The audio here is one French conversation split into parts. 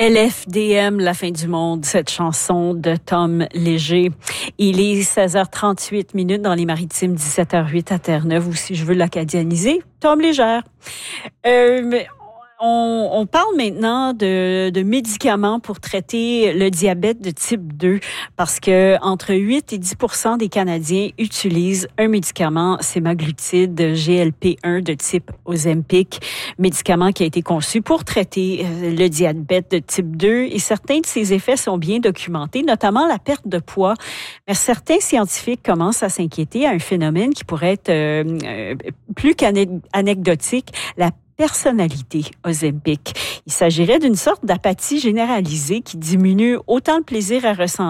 LFDM, la fin du monde, cette chanson de Tom Léger. Il est 16h38 dans les Maritimes, 17h08 à Terre-Neuve, ou si je veux l'acadianiser, Tom Légère. On parle maintenant de médicaments pour traiter le diabète de type 2 parce que entre 8 et 10% des Canadiens utilisent un médicament sémaglutide GLP-1 de type Ozempic, médicament qui a été conçu pour traiter le diabète de type 2 et certains de ses effets sont bien documentés, notamment la perte de poids. Mais certains scientifiques commencent à s'inquiéter à un phénomène qui pourrait être plus qu'anecdotique, la personnalité Ozempic. Il s'agirait d'une sorte d'apathie généralisée qui diminue autant le plaisir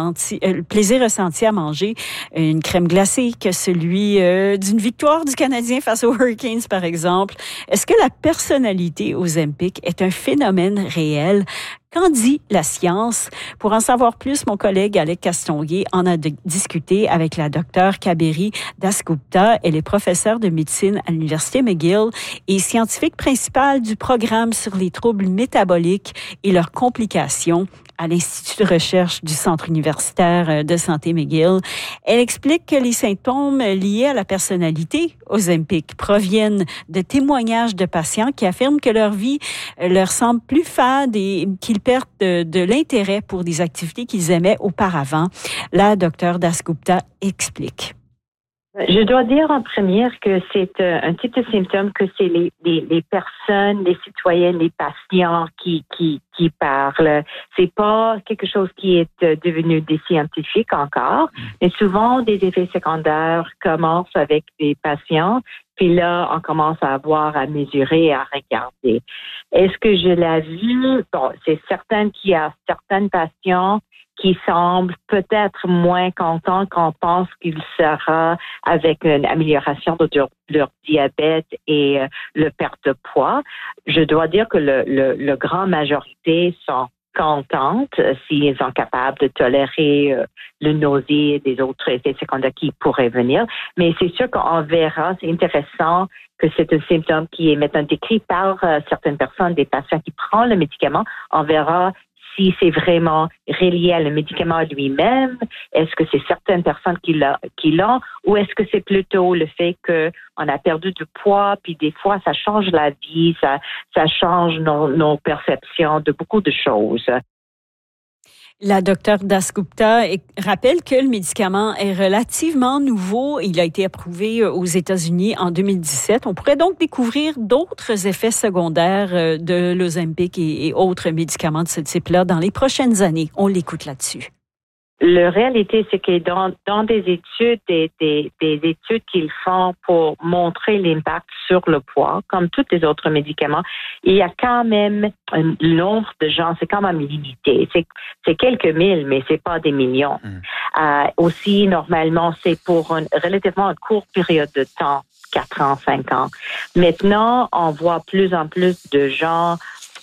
ressenti à manger une crème glacée que celui d'une victoire du Canadien face aux Hurricanes, par exemple. Est-ce que la personnalité Ozempic est un phénomène réel? Qu'en dit la science? Pour en savoir plus, mon collègue Alec Castonguay en a discuté avec la docteure Kaberi Dasgupta. Elle est professeure de médecine à l'Université McGill et scientifique principale du programme sur les troubles métaboliques et leurs complications à l'Institut de recherche du Centre universitaire de santé McGill. Elle explique que les symptômes liés à la personnalité Ozempic proviennent de témoignages de patients qui affirment que leur vie leur semble plus fade et qu'ils perdent de l'intérêt pour des activités qu'ils aimaient auparavant. La docteure Dasgupta explique. Je dois dire en première que c'est un type de symptôme que c'est les personnes, les citoyens, les patients qui parlent. C'est pas quelque chose qui est devenu des scientifiques encore, mais souvent des effets secondaires commencent avec les patients, puis là on commence à voir, à mesurer, à regarder. Est-ce que je l'ai vu? Bon, c'est certain qu'il y a certains patients qui semblent peut-être moins contents qu'on pense qu'il sera avec une amélioration de leur diabète et le perte de poids. Je dois dire que le grand majorité sont contentes s'ils sont capables de tolérer le nausée et des autres effets secondaires qui pourraient venir. Mais c'est sûr qu'on verra, c'est intéressant que c'est un symptôme qui est maintenant décrit par certaines personnes, des patients qui prennent le médicament. On verra si c'est vraiment relié à le médicament lui-même, est-ce que c'est certaines personnes qui l'ont, ou est-ce que c'est plutôt le fait qu'on a perdu du poids, puis des fois ça change la vie, ça change nos perceptions de beaucoup de choses. La docteure Dasgupta rappelle que le médicament est relativement nouveau. Il a été approuvé aux États-Unis en 2017. On pourrait donc découvrir d'autres effets secondaires de l'Ozempic et autres médicaments de ce type-là dans les prochaines années. On l'écoute là-dessus. La réalité, c'est que dans des études, des études qu'ils font pour montrer l'impact sur le poids, comme tous les autres médicaments, il y a quand même un nombre de gens, c'est quand même limité. C'est quelques mille, mais c'est pas des millions. Aussi, normalement, c'est pour relativement une courte période de temps, 4 ans, 5 ans. Maintenant, on voit plus en plus de gens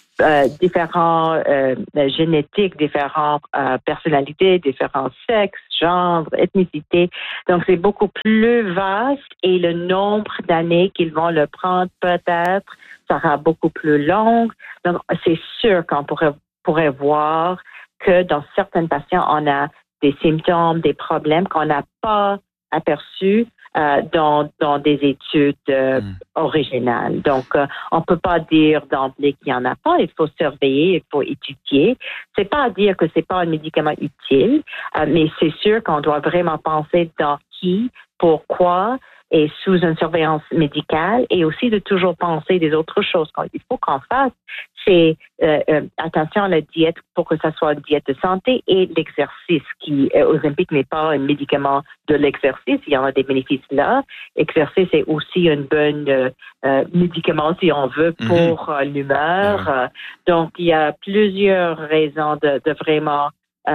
différents génétiques, différentes personnalités, différents sexes, genres, ethnicités. Donc, c'est beaucoup plus vaste et le nombre d'années qu'ils vont le prendre peut-être sera beaucoup plus long. Donc, c'est sûr qu'on pourrait voir que dans certains patients, on a des symptômes, des problèmes qu'on n'a pas aperçus dans des études originales. Donc, on peut pas dire d'emblée qu'il y en a pas. Il faut surveiller, il faut étudier. C'est pas à dire que c'est pas un médicament utile, mais c'est sûr qu'on doit vraiment penser dans qui, pourquoi, et sous une surveillance médicale, et aussi de toujours penser des autres choses. Il faut qu'on fasse, c'est attention à la diète pour que ça soit une diète de santé et l'exercice qui, Ozempic n'est pas un médicament de l'exercice, il y en a des bénéfices là. L'exercice est aussi un bon médicament, si on veut, pour l'humeur. Donc, il y a plusieurs raisons de vraiment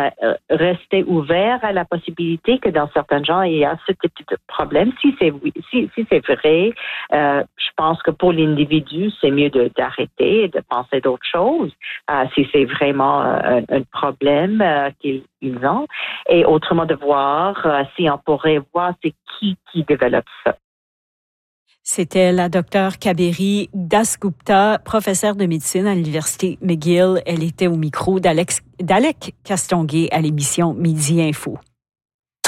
rester ouvert à la possibilité que dans certains gens, il y a ce type de problème. Si c'est vrai, je pense que pour l'individu, c'est mieux d'arrêter et de penser d'autres choses. Si c'est vraiment un problème qu'ils ont. Et autrement de voir si on pourrait voir c'est qui développe ça. C'était la docteure Kaberi Dasgupta, professeure de médecine à l'Université McGill. Elle était au micro d'Alec Castonguay à l'émission Midi Info.